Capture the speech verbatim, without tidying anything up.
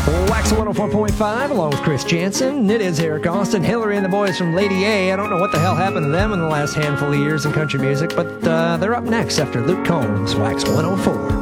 Wax one oh four point five along with Chris Jansen. It is Eric Austin, Hillary and the boys from Lady A. I don't know what the hell happened to them in the last handful of years in country music, but uh, they're up next after Luke Combs, Wax one oh four.